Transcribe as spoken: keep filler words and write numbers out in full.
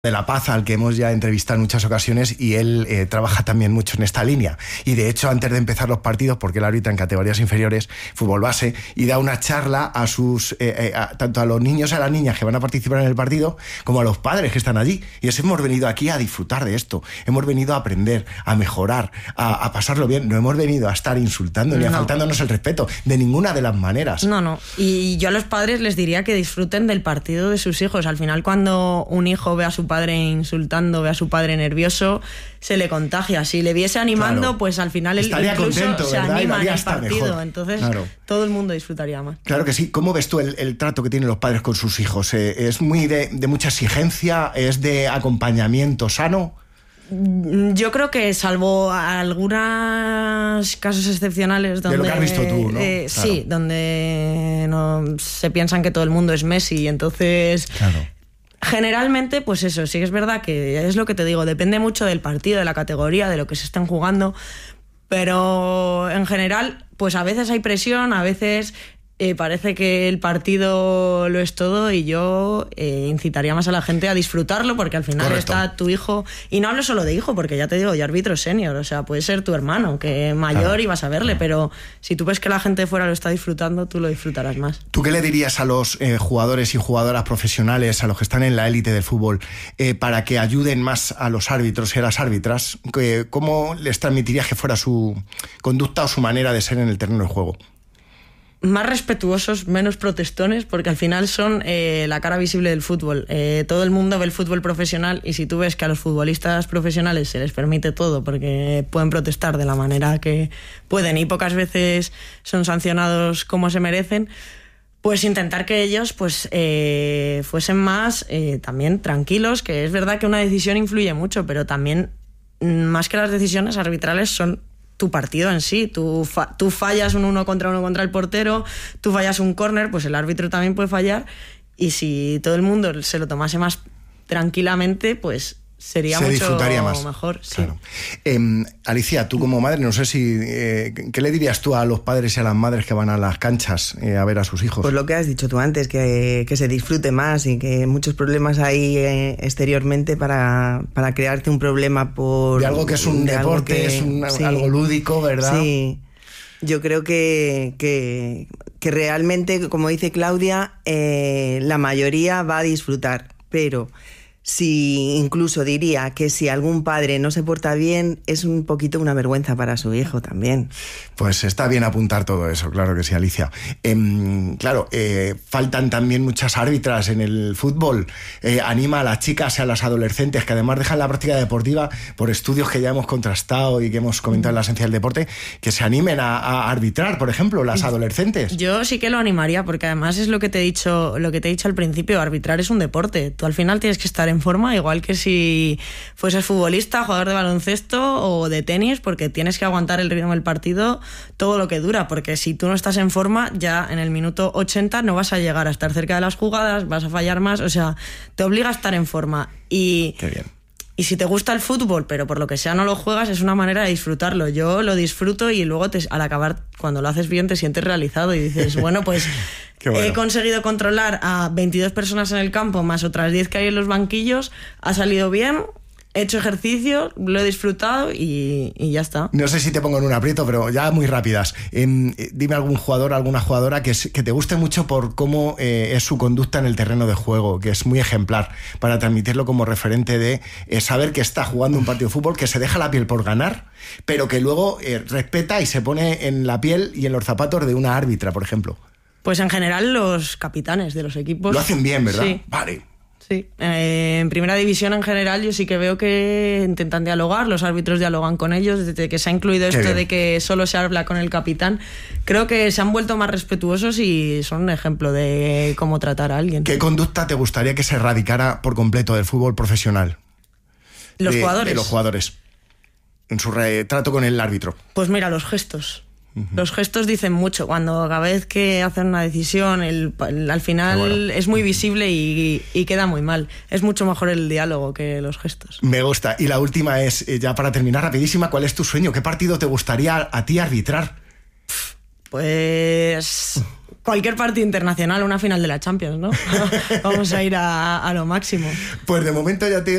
de La Paz, al que hemos ya entrevistado en muchas ocasiones, y él eh, trabaja también mucho en esta línea. Y de hecho, antes de empezar los partidos, porque él arbitra en categorías inferiores, fútbol base, y da una charla a sus eh, eh, a, tanto a los niños y a las niñas que van a participar en el partido, como a los padres que están allí. Y es, hemos venido aquí a disfrutar de esto, hemos venido a aprender, a mejorar, a, a pasarlo bien. No hemos venido a estar insultando ni a no. faltándonos el respeto, de ninguna de las maneras. No, no. Y yo a los padres les diría que disfruten del partido de sus hijos. Al final, cuando un hijo ve a su padre insultando, ve a su padre nervioso, se le contagia. Si le viese animando, claro, pues al final él estaría incluso contento, se ¿verdad? anima en el Hasta partido. mejor. Entonces, claro, todo el mundo disfrutaría más. Claro que sí. ¿Cómo ves tú el, el trato que tienen los padres con sus hijos? Eh, ¿Es muy de, de mucha exigencia? ¿Es de acompañamiento sano? Yo creo que, salvo algunos casos excepcionales donde... De lo que has visto tú, ¿no? Eh, claro. Sí, donde no, se piensan que todo el mundo es Messi, y entonces... Claro. Generalmente, pues eso, sí que es verdad que es lo que te digo, depende mucho del partido, de la categoría, de lo que se estén jugando, pero en general, pues a veces hay presión, a veces eh, parece que el partido lo es todo, y yo eh, incitaría más a la gente a disfrutarlo, porque al final Correcto. Está tu hijo, y no hablo solo de hijo, porque ya te digo, yo arbitro senior, o sea, puede ser tu hermano, que mayor, claro, y vas a verle, pero si tú ves que la gente de fuera lo está disfrutando, tú lo disfrutarás más. ¿Tú qué le dirías a los eh, jugadores y jugadoras profesionales, a los que están en la élite del fútbol, eh, para que ayuden más a los árbitros y a las árbitras? ¿Cómo les transmitirías que fuera su conducta o su manera de ser en el terreno de juego? Más respetuosos, menos protestones, porque al final son eh, la cara visible del fútbol. Eh, todo el mundo ve el fútbol profesional, y si tú ves que a los futbolistas profesionales se les permite todo porque pueden protestar de la manera que pueden y pocas veces son sancionados como se merecen, pues intentar que ellos pues eh, fuesen más eh, también tranquilos, que es verdad que una decisión influye mucho, pero también, más que las decisiones arbitrales, son tu partido en sí. Tú, fa- tú fallas un uno contra uno contra el portero, tú fallas un córner, pues el árbitro también puede fallar, y si todo el mundo se lo tomase más tranquilamente, pues sería se mucho disfrutaría más. mejor. Sí. Claro. Eh, Alicia, tú como madre, no sé si... Eh, ¿qué le dirías tú a los padres y a las madres que van a las canchas eh, a ver a sus hijos? Pues lo que has dicho tú antes, que, que se disfrute más, y que muchos problemas hay eh, exteriormente para, para crearte un problema por... De algo que es un deporte, que, es un, sí, algo lúdico, ¿verdad? Sí. Yo creo que, que, que realmente, como dice Claudia, eh, la mayoría va a disfrutar, pero... Sí, incluso diría que si algún padre no se porta bien, es un poquito una vergüenza para su hijo también. Pues está bien apuntar todo eso, claro que sí, Alicia. Eh, claro, eh, faltan también muchas árbitras en el fútbol. Eh, anima a las chicas y a las adolescentes, que además dejan la práctica deportiva por estudios que ya hemos contrastado y que hemos comentado en la esencia del deporte, que se animen a, a arbitrar, por ejemplo, las adolescentes. Yo sí que lo animaría, porque además es lo que te he dicho, lo que te he dicho al principio, arbitrar es un deporte. Tú al final tienes que estar en forma, igual que si fueses futbolista, jugador de baloncesto o de tenis, porque tienes que aguantar el ritmo del partido todo lo que dura, porque si tú no estás en forma, ya en el minuto ochenta no vas a llegar a estar cerca de las jugadas, vas a fallar más, o sea, te obliga a estar en forma. Y Qué bien. Y si te gusta el fútbol, pero por lo que sea no lo juegas, es una manera de disfrutarlo. Yo lo disfruto, y luego te, al acabar, cuando lo haces bien, te sientes realizado y dices, bueno, pues bueno. He conseguido controlar a veintidós personas en el campo, más otras diez que hay en los banquillos, ha salido bien, he hecho ejercicio, lo he disfrutado y, y ya está. No sé si te pongo en un aprieto, pero ya muy rápidas. Eh, dime algún jugador, alguna jugadora que, es, que te guste mucho por cómo eh, es su conducta en el terreno de juego, que es muy ejemplar, para transmitirlo como referente de eh, saber que está jugando un partido de fútbol, que se deja la piel por ganar, pero que luego eh, respeta y se pone en la piel y en los zapatos de una árbitra, por ejemplo. Pues en general los capitanes de los equipos... Lo hacen bien, ¿verdad? Sí. Vale. Sí, eh, en primera división en general yo sí que veo que intentan dialogar, los árbitros dialogan con ellos, desde que se ha incluido Qué esto bien. de que solo se habla con el capitán, creo que se han vuelto más respetuosos y son un ejemplo de cómo tratar a alguien. ¿Qué conducta te gustaría que se erradicara por completo del fútbol profesional? Los de, jugadores. De los jugadores, en su trato con el árbitro. Pues mira, los gestos. Uh-huh. Los gestos dicen mucho. Cuando cada vez que hacen una decisión, el, el, al final bueno. es muy visible y, y queda muy mal. Es mucho mejor el diálogo que los gestos. Me gusta. Y la última es, ya para terminar, rapidísima, ¿cuál es tu sueño? ¿Qué partido te gustaría a ti arbitrar? Pues cualquier partido internacional, una final de la Champions, ¿no? Vamos a ir a, a lo máximo. Pues de momento ya te